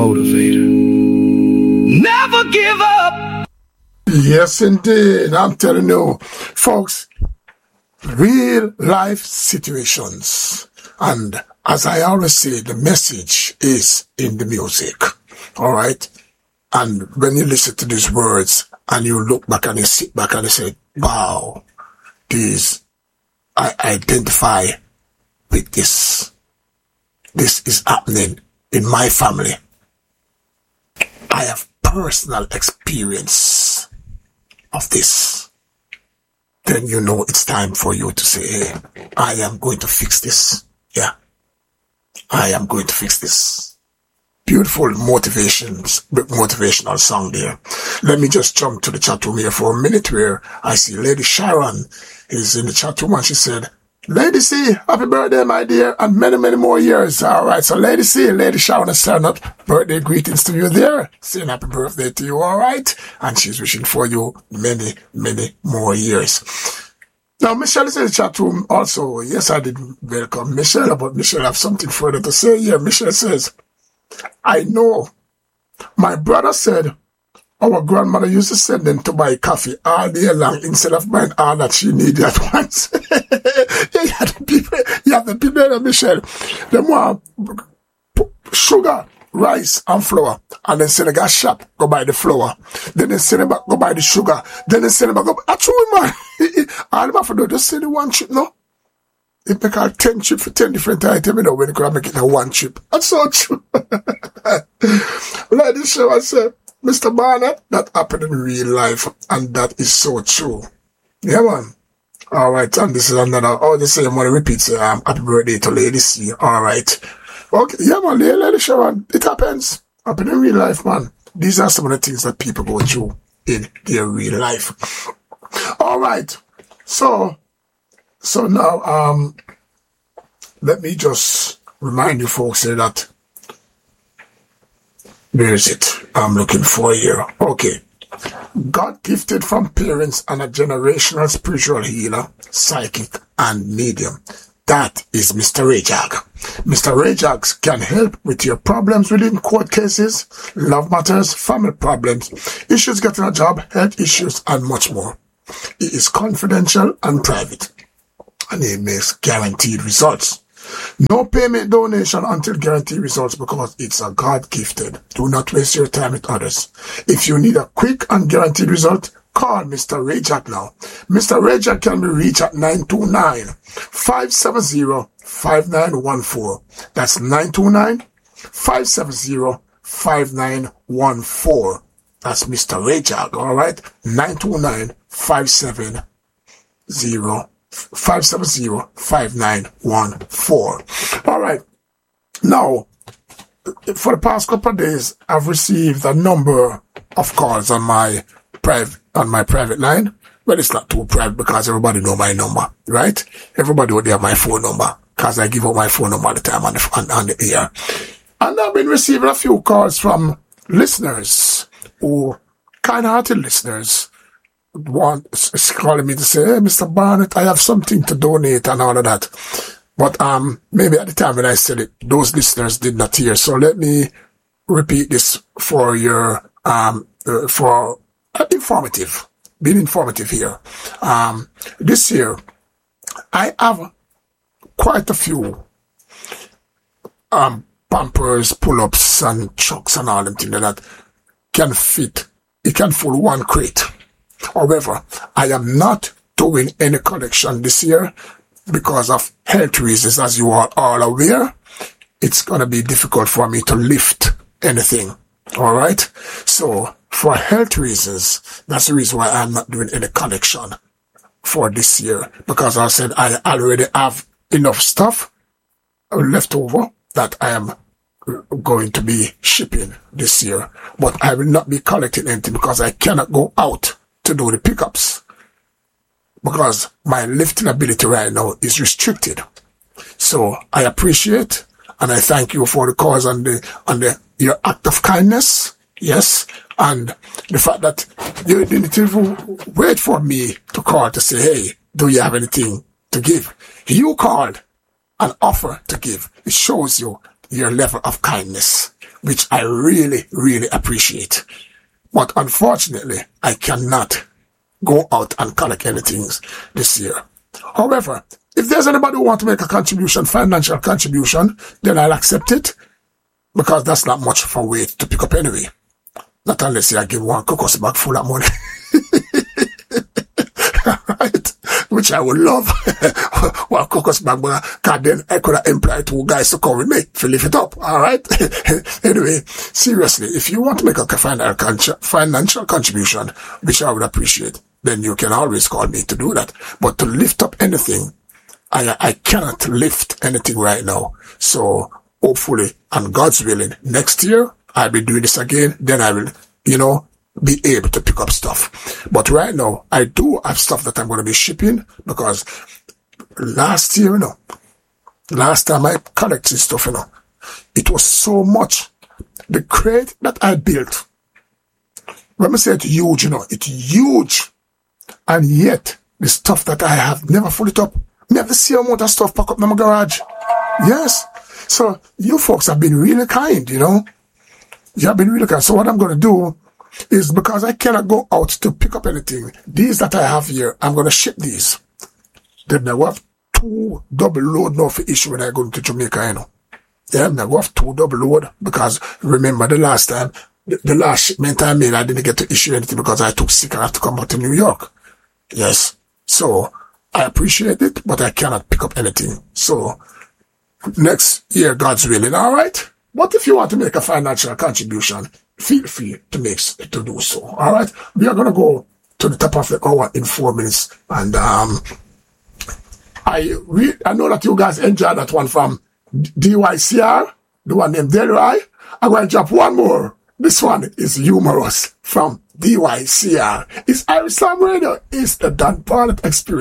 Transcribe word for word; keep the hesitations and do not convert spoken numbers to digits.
motivator. Never give up. Yes, indeed. I'm telling you, folks, real life situations. And as I always say, the message is in the music. All right. And when you listen to these words and you look back and you sit back and you say, wow, these, I identify with this. This is happening in my family. I have personal experience of this. Then you know it's time for you to say, hey, I am going to fix this. Yeah. I am going to fix this. Beautiful motivations, motivational song there. Let me just jump to the chat room here for a minute where I see Lady Sharon is in the chat room and she said, Lady C, happy birthday, my dear, and many, many more years. All right, so Lady C, Lady Sharon is turning up. Birthday greetings to you there. Saying happy birthday to you, all right? And she's wishing for you many, many more years. Now, Michelle is in the chat room also. Yes, I did welcome Michelle, but Michelle have something further to say here. Michelle says, I know my brother said our grandmother used to send them to buy coffee all day long instead of buying all that she needed at once. Yeah, you have the people, you have the people there, Michelle. They want sugar, rice, and flour. And then send a gas shop, go buy the flour. Then they send them back, go buy the sugar. Then they send them back, go buy. That's true, man. All them have to do, just send the one trip, no? It make all ten trip for ten different items, you know, when you could make it in one trip. That's so true. Like this show, I said, Mister Barnett, that happened in real life, and that is so true. Yeah, man. All right, and this is another, oh, the same one repeats, um, happy birthday to Lady C. All right. Okay, yeah, man, Lady Sharon, it happens. Happen in real life, man. These are some of the things that people go through in their real life. All right. So, so now, um, let me just remind you folks here that, where is it? I'm looking for here. Okay. God gifted from parents and a generational spiritual healer, psychic, and medium. That is Mister Rajag. Mister Rajag can help with your problems within court cases, love matters, family problems, issues getting a job, health issues, and much more. He is confidential and private, and he makes guaranteed results. No payment donation until guaranteed results because it's a God-gifted. Do not waste your time with others. If you need a quick and guaranteed result, call Mister Rajag now. Mister Rajag can be reached at nine two nine, five seven zero, five nine one four. That's nine two nine, five seven zero, five nine one four. That's Mister Rajag, all right? nine two nine, five seven zero, five seven zero, five nine one four. All right. Now, for the past couple of days, I've received a number of calls on my private on my private line. Well, it's not too private because everybody know my number, right? Everybody would have my phone number because I give out my phone number all the time on the, on, on the air. And I've been receiving a few calls from listeners who, kind-hearted listeners, want calling me to say, hey, Mister Barnett, I have something to donate and all of that. But um, maybe at the time when I said it, those listeners did not hear. So let me repeat this for your um uh, for uh, informative, being informative here. Um, this year, I have quite a few um bumpers, pull-ups, and trucks and all them things like that can fit. It can fill one crate. However, I am not doing any collection this year because of health reasons, as you are all aware. It's going to be difficult for me to lift anything. All right. So for health reasons, that's the reason why I'm not doing any collection for this year, because I said I already have enough stuff left over that I am going to be shipping this year. But I will not be collecting anything because I cannot go out to do the pickups because my lifting ability right now is restricted. So I appreciate and I thank you for the cause and the and the your act of kindness, yes, and the fact that you didn't even wait for me to call to say, hey, do you have anything to give? You called and offer to give. It shows you your level of kindness. which I really, really appreciate. But unfortunately, I cannot go out and collect anything this year. However, if there's anybody who wants to make a contribution, financial contribution, then I'll accept it, because that's not much of a weight to pick up anyway. Not unless I give one cocos bag full of money. Right? Which I would love. Well, cocos bag, because then I could have employed two guys to come with me to lift it up. Alright? Anyway, seriously, if you want to make a financial contribution, which I would appreciate, then you can always call me to do that. But to lift up anything, I, I cannot lift anything right now. So hopefully, and God's willing, next year, I'll be doing this again. Then I will, you know, be able to pick up stuff. But right now, I do have stuff that I'm going to be shipping, because last year, you know, last time I collected stuff, you know, it was so much. The crate that I built, when I say it's huge, you know, it's huge. And yet, the stuff that I have never full it up. Never see a amount of stuff pack up in my garage. Yes. So, you folks have been really kind, you know. You have been really kind. So what I'm going to do is, because I cannot go out to pick up anything, these that I have here, I'm going to ship these. Then I will have two double load now for issue when I go to Jamaica, you know. Yeah, I will have two double load, because remember the last time, the, the last shipment I made, I didn't get to issue anything because I took sick and I have to come back to New York. Yes. So, I appreciate it, but I cannot pick up anything. So, next year, God's willing, alright? But if you want to make a financial contribution, feel free to make, to do so, alright? We are gonna go to the top of the hour in four minutes, and, um, I re- I know that you guys enjoyed that one from D Y C R, the one named Delroy. I'm going to drop one more. This one is humorous from D Y C R. It's Irish Slam Radio. It's the Don Barnett Experience.